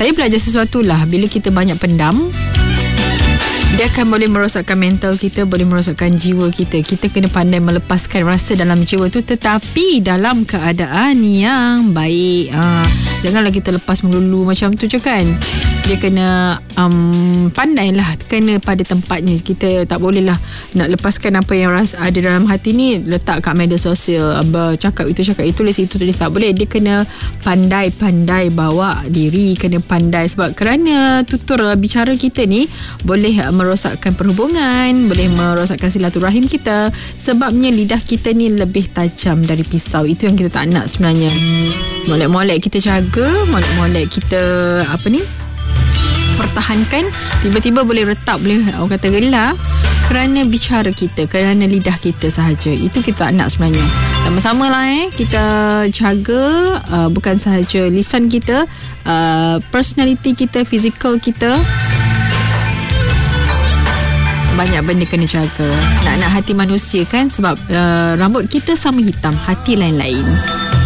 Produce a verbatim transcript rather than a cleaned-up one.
Saya belajar sesuatu lah, bila kita banyak pendam, dia akan boleh merosakkan mental kita, boleh merosakkan jiwa kita. Kita kena pandai melepaskan rasa dalam jiwa tu, tetapi dalam keadaan yang baik. ha, Janganlah kita lepas melulu macam tu je kan. Dia kena um, pandailah, kena pada tempatnya. Kita tak boleh lah nak lepaskan apa yang rasa ada dalam hati ni, letak kat media sosial, cakap itu, cakap itu, tulis itu, tulis. Tak boleh. Dia kena pandai-pandai bawa diri, kena pandai. Sebab kerana tutur bicara kita ni boleh merosakkan perhubungan, boleh merosakkan silaturahim kita. Sebabnya lidah kita ni lebih tajam dari pisau. Itu yang kita tak nak sebenarnya. Molek-molek kita jaga, molek-molek kita apa ni, pertahankan. Tiba-tiba boleh retak, boleh orang kata gelar, kerana bicara kita, kerana lidah kita sahaja. Itu kita tak nak sebenarnya. Sama-sama lah eh, kita jaga uh, bukan sahaja lisan kita, uh, personality kita, fizikal kita. Banyak benda kena jaga. Nak-nak hati manusia kan. Sebab uh, rambut kita sama hitam, hati lain-lain.